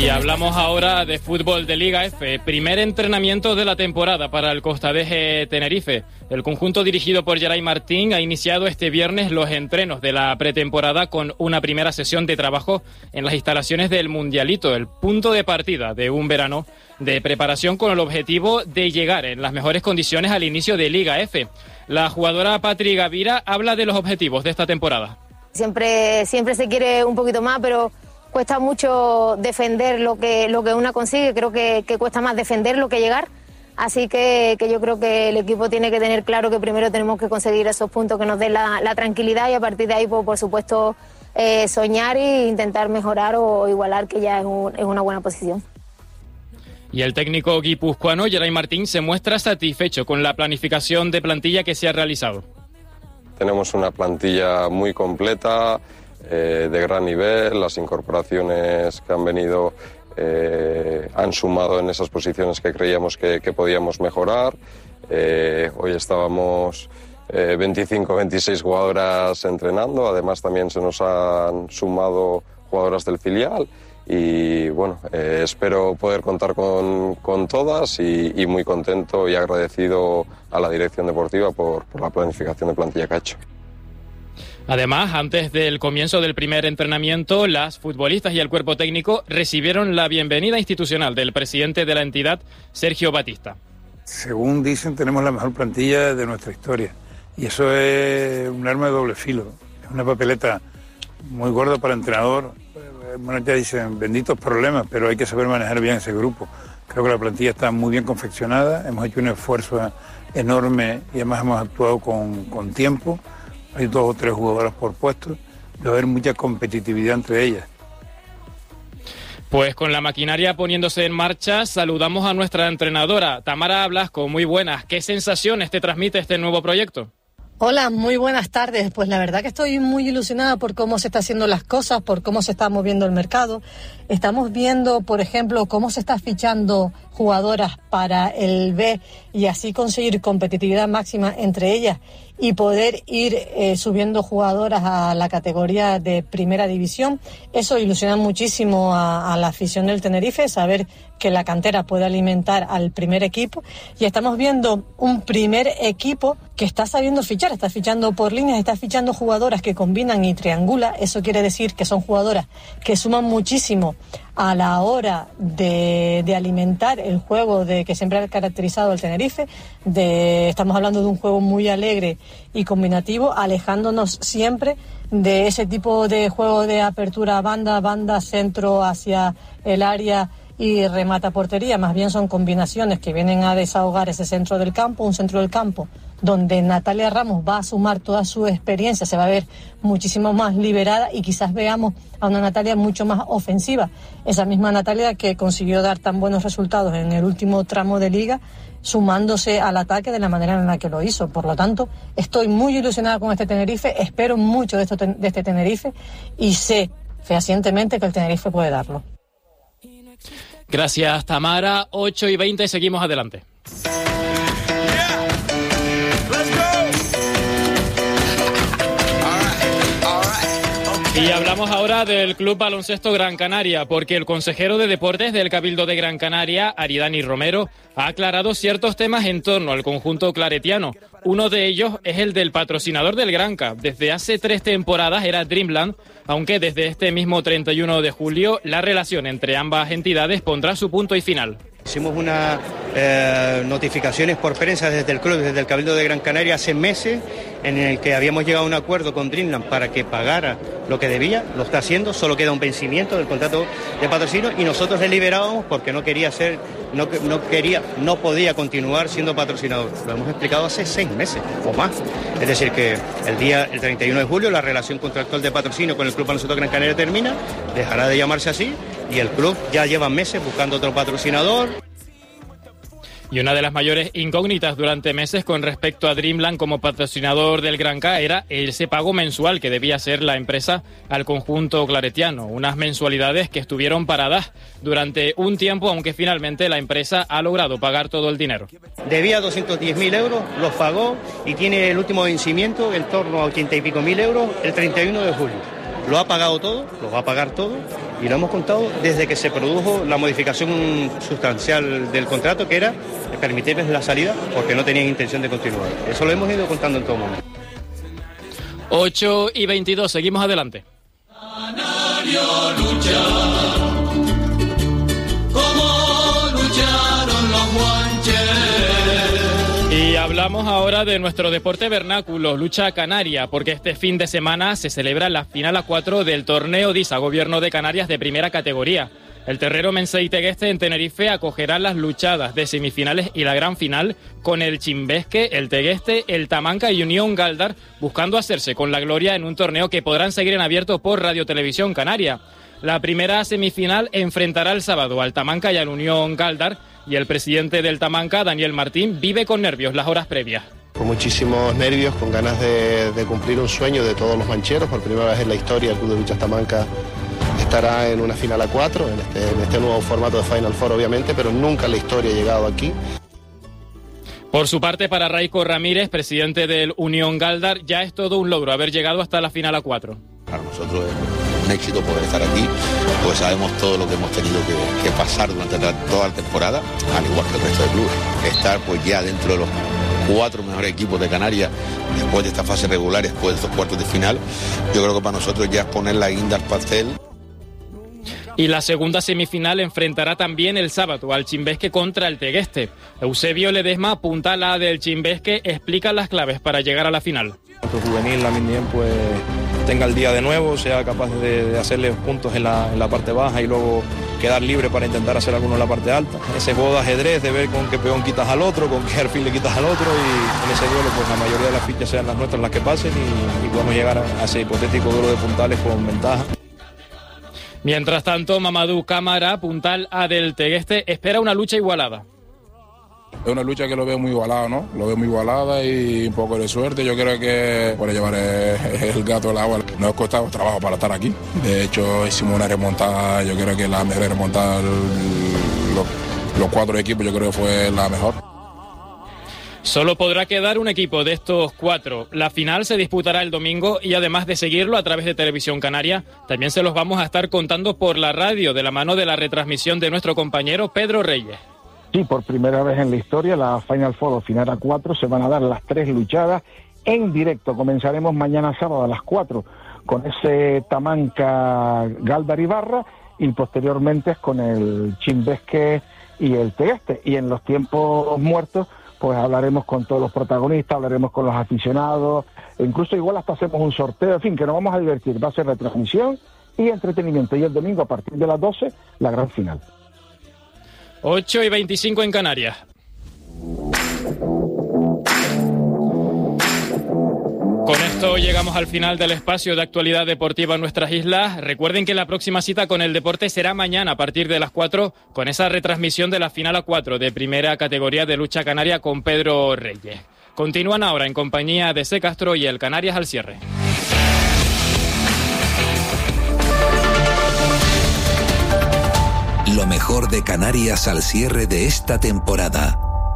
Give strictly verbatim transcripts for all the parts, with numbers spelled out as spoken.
Y hablamos ahora de fútbol de Liga F, primer entrenamiento de la temporada para el Costadeje Tenerife. El conjunto dirigido por Geray Martín ha iniciado este viernes los entrenos de la pretemporada con una primera sesión de trabajo en las instalaciones del Mundialito, el punto de partida de un verano de preparación con el objetivo de llegar en las mejores condiciones al inicio de Liga F. La jugadora Patri Gavira habla de los objetivos de esta temporada. Siempre, siempre se quiere un poquito más, pero cuesta mucho defender lo que, lo que una consigue. Creo que, que cuesta más defenderlo que llegar. Así que, que yo creo que el equipo tiene que tener claro que primero tenemos que conseguir esos puntos que nos den la, la tranquilidad y a partir de ahí, pues, por supuesto, eh, soñar e intentar mejorar o igualar, que ya es, un, es una buena posición. Y el técnico guipuzcoano Geray Martín se muestra satisfecho con la planificación de plantilla que se ha realizado. Tenemos una plantilla muy completa, eh, de gran nivel. Las incorporaciones que han venido eh, han sumado en esas posiciones que creíamos que, que podíamos mejorar. Eh, hoy estábamos eh, veinticinco, veintiséis jugadoras entrenando, además también se nos han sumado jugadoras del filial. Y bueno, eh, espero poder contar con, con todas y, y muy contento y agradecido a la dirección deportiva por, por la planificación de plantilla que ha hecho. Además, antes del comienzo del primer entrenamiento, las futbolistas y el cuerpo técnico recibieron la bienvenida institucional del presidente de la entidad, Sergio Batista. Según dicen, tenemos la mejor plantilla de nuestra historia y eso es un arma de doble filo, es una papeleta muy gorda para el entrenador. Bueno, ya dicen, benditos problemas, pero hay que saber manejar bien ese grupo. Creo que la plantilla está muy bien confeccionada, hemos hecho un esfuerzo enorme y además hemos actuado con, con tiempo. Hay dos o tres jugadoras por puesto, debe haber mucha competitividad entre ellas. Pues con la maquinaria poniéndose en marcha, saludamos a nuestra entrenadora, Tamara Blasco. Muy buenas. ¿Qué sensaciones te transmite este nuevo proyecto? Hola, muy buenas tardes. Pues la verdad que estoy muy ilusionada por cómo se están haciendo las cosas, por cómo se está moviendo el mercado. Estamos viendo, por ejemplo, cómo se está fichando jugadoras para el B y así conseguir competitividad máxima entre ellas y poder ir eh, subiendo jugadoras a la categoría de primera división. Eso ilusiona muchísimo a, a la afición del Tenerife, saber que la cantera puede alimentar al primer equipo. Y estamos viendo un primer equipo que está sabiendo fichar, está fichando por líneas, está fichando jugadoras que combinan y triangulan. Eso quiere decir que son jugadoras que suman muchísimo a la hora de, de alimentar el juego de que siempre ha caracterizado al Tenerife. De, estamos hablando de un juego muy alegre y combinativo, alejándonos siempre de ese tipo de juego de apertura banda, banda, centro hacia el área y remata portería. Más bien son combinaciones que vienen a desahogar ese centro del campo, un centro del campo donde Natalia Ramos va a sumar toda su experiencia, se va a ver muchísimo más liberada y quizás veamos a una Natalia mucho más ofensiva. Esa misma Natalia que consiguió dar tan buenos resultados en el último tramo de liga, sumándose al ataque de la manera en la que lo hizo. Por lo tanto, estoy muy ilusionada con este Tenerife, espero mucho de, esto, de este Tenerife y sé fehacientemente que el Tenerife puede darlo. Gracias, Tamara. ocho y veinte, seguimos adelante. Y hablamos ahora del Club Baloncesto Gran Canaria, porque el consejero de Deportes del Cabildo de Gran Canaria, Aridani Romero, ha aclarado ciertos temas en torno al conjunto claretiano. Uno de ellos es el del patrocinador del Granca. Desde hace tres temporadas era Dreamland, aunque desde este mismo treinta y uno de julio la relación entre ambas entidades pondrá su punto y final. Hicimos unas eh, notificaciones por prensa desde el club, desde el Cabildo de Gran Canaria hace meses, en el que habíamos llegado a un acuerdo con Dreamland para que pagara lo que debía, lo está haciendo, solo queda un vencimiento del contrato de patrocinio y nosotros le liberábamos porque no quería ser, no, no quería, no podía continuar siendo patrocinador. Lo hemos explicado hace seis meses o más. Es decir que el día, el treinta y uno de julio, la relación contractual de patrocinio con el Club Baloncesto Gran Canaria termina, dejará de llamarse así y el club ya lleva meses buscando otro patrocinador. Y una de las mayores incógnitas durante meses con respecto a Dreamland como patrocinador del Granca era ese pago mensual que debía hacer la empresa al conjunto claretiano. Unas mensualidades que estuvieron paradas durante un tiempo, aunque finalmente la empresa ha logrado pagar todo el dinero. Debía doscientos diez mil euros, los pagó y tiene el último vencimiento en torno a ochenta y pico mil euros el treinta y uno de julio. lo ha pagado todo, lo va a pagar todo, y lo hemos contado desde que se produjo la modificación sustancial del contrato, que era permitirles la salida porque no tenían intención de continuar. Eso lo hemos ido contando en todo momento. ocho y veintidós, seguimos adelante. Canario lucha, como lucharon los guanches. Y hablamos ahora de nuestro deporte vernáculo, lucha canaria, porque este fin de semana se celebra la final a cuatro del torneo DISA, Gobierno de Canarias de primera categoría. El Terrero Mensei Tegueste en Tenerife acogerá las luchadas de semifinales y la gran final con el Chimbesque, el Tegueste, el Tamanca y Unión Galdar, buscando hacerse con la gloria en un torneo que podrán seguir en abierto por Radio Televisión Canaria. La primera semifinal enfrentará el sábado al Tamanca y al Unión Galdar, y el presidente del Tamanca, Daniel Martín, vive con nervios las horas previas. Con muchísimos nervios, con ganas de, de cumplir un sueño de todos los mancheros. Por primera vez en la historia el Club de Luchas Tamanca estará en una final a cuatro, en este, en este nuevo formato de Final Four obviamente, pero nunca en la historia ha llegado aquí. Por su parte, para Raico Ramírez, presidente del Unión Galdar, ya es todo un logro haber llegado hasta la final a cuatro. Para nosotros es un éxito poder estar aquí, pues sabemos todo lo que hemos tenido que, que pasar durante la, toda la temporada, al igual que el resto de clubes. Estar pues ya dentro de los cuatro mejores equipos de Canarias, después de esta fase regular, después de estos cuartos de final, yo creo que para nosotros ya es poner la guinda al pastel. Y la segunda semifinal enfrentará también el sábado al Chimbesque contra el Tegueste. Eusebio Ledesma, puntal A del Chimbesque, explica las claves para llegar a la final. Nuestro juvenil, Lamin Dien, pues tenga el día de nuevo, sea capaz de, de hacerle puntos en la, en la parte baja y luego quedar libre para intentar hacer alguno en la parte alta. Ese juego de ajedrez, de ver con qué peón quitas al otro, con qué alfil le quitas al otro, y en ese duelo pues la mayoría de las fichas sean las nuestras las que pasen y, y podemos llegar a, a ese hipotético duelo de puntales con ventaja. Mientras tanto, Mamadou Cámara, puntal A del Tegueste, espera una lucha igualada. Es una lucha que lo veo muy igualada, ¿no? Lo veo muy igualada y un poco de suerte. Yo creo que por llevar el gato al agua. Nos ha costado trabajo para estar aquí. De hecho, hicimos una remontada, yo creo que la mejor remontada, los, los cuatro equipos, yo creo que fue la mejor. Solo podrá quedar un equipo de estos cuatro. La final se disputará el domingo y además de seguirlo a través de Televisión Canaria, también se los vamos a estar contando por la radio de la mano de la retransmisión de nuestro compañero Pedro Reyes. Sí, por primera vez en la historia, la Final Four o final a cuatro, se van a dar las tres luchadas en directo. Comenzaremos mañana sábado a las cuatro con ese Tamanca Galdar Ibarra y posteriormente con el Chimbesque y el Tegueste. Y en los tiempos muertos pues hablaremos con todos los protagonistas, hablaremos con los aficionados, e incluso igual hasta hacemos un sorteo, en fin, que nos vamos a divertir. Va a ser retransmisión y entretenimiento. Y el domingo a partir de las doce, la gran final. ocho y veinticinco en Canarias. Con esto llegamos al final del espacio de actualidad deportiva en nuestras islas. Recuerden que la próxima cita con el deporte será mañana a partir de las cuatro, con esa retransmisión de la final a cuatro de primera categoría de lucha canaria con Pedro Reyes. Continúan ahora en compañía de C. Castro y el Canarias al cierre. Lo mejor de Canarias al cierre de esta temporada.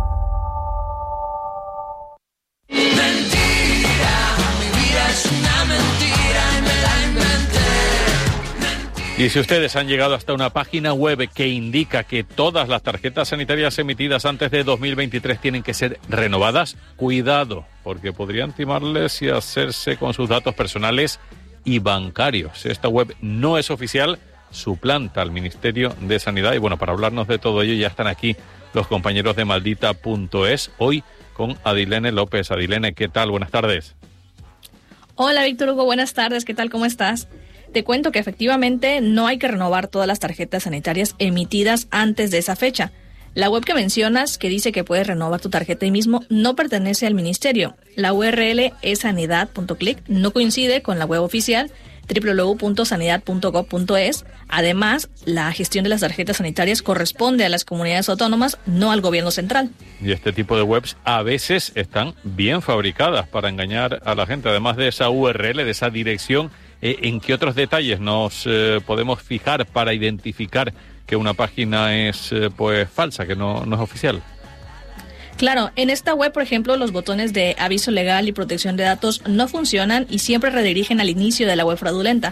Y si ustedes han llegado hasta una página web que indica que todas las tarjetas sanitarias emitidas antes de dos mil veintitrés tienen que ser renovadas, cuidado, porque podrían timarles y hacerse con sus datos personales y bancarios. Esta web no es oficial, suplanta al Ministerio de Sanidad. Y bueno, para hablarnos de todo ello ya están aquí los compañeros de maldita punto es, hoy con Adilene López. Adilene, ¿qué tal? Buenas tardes. Hola Víctor Hugo, buenas tardes, ¿qué tal? ¿Cómo estás? Te cuento que efectivamente no hay que renovar todas las tarjetas sanitarias emitidas antes de esa fecha. La web que mencionas, que dice que puedes renovar tu tarjeta ahí mismo, no pertenece al ministerio. La U R L es sanidad punto clic, no coincide con la web oficial doble u doble u doble u punto sanidad punto gob punto es. Además, la gestión de las tarjetas sanitarias corresponde a las comunidades autónomas, no al gobierno central. Y este tipo de webs a veces están bien fabricadas para engañar a la gente. Además de esa U R L, de esa dirección, ¿en qué otros detalles nos eh, podemos fijar para identificar que una página es eh, pues falsa, que no, no es oficial? Claro, en esta web, por ejemplo, los botones de aviso legal y protección de datos no funcionan y siempre redirigen al inicio de la web fraudulenta.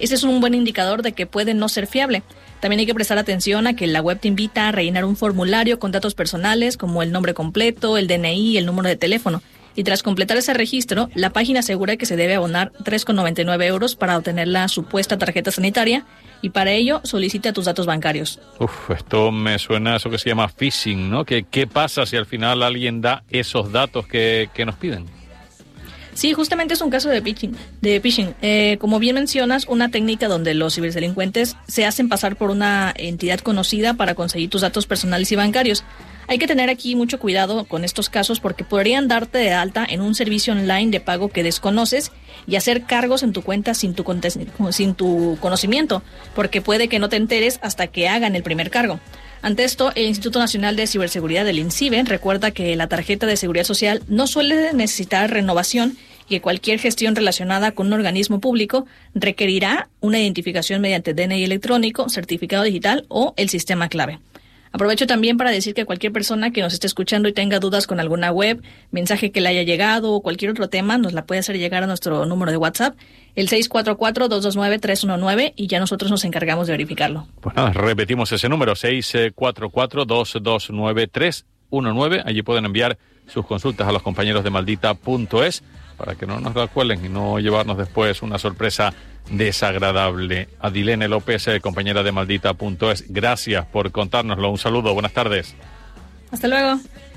ese es un buen indicador de que puede no ser fiable. También hay que prestar atención a que la web te invita a rellenar un formulario con datos personales como el nombre completo, el D N I y el número de teléfono. Y tras completar ese registro, la página asegura que se debe abonar tres con noventa y nueve euros para obtener la supuesta tarjeta sanitaria y para ello solicita tus datos bancarios. Uf, esto me suena a eso que se llama phishing, ¿no? ¿Qué, qué pasa si al final alguien da esos datos que, que nos piden? Sí, justamente es un caso de phishing. De phishing. Eh, como bien mencionas, una técnica donde los ciberdelincuentes se hacen pasar por una entidad conocida para conseguir tus datos personales y bancarios. Hay que tener aquí mucho cuidado con estos casos porque podrían darte de alta en un servicio online de pago que desconoces y hacer cargos en tu cuenta sin tu, sin tu conocimiento, porque puede que no te enteres hasta que hagan el primer cargo. Ante esto, el Instituto Nacional de Ciberseguridad del INCIBE recuerda que la tarjeta de seguridad social no suele necesitar renovación y que cualquier gestión relacionada con un organismo público requerirá una identificación mediante D N I electrónico, certificado digital o el sistema clave. Aprovecho también para decir que cualquier persona que nos esté escuchando y tenga dudas con alguna web, mensaje que le haya llegado o cualquier otro tema, nos la puede hacer llegar a nuestro número de WhatsApp, el seis cuatro cuatro, dos dos nueve, tres uno nueve, y ya nosotros nos encargamos de verificarlo. Pues nada, repetimos ese número, seis cuatro cuatro, dos dos nueve, tres uno nueve. Allí pueden enviar sus consultas a los compañeros de maldita punto es para que no nos la cuelen y no llevarnos después una sorpresa desagradable. Adilene López, eh, compañera de maldita punto es, gracias por contárnoslo. Un saludo, buenas tardes. Hasta luego.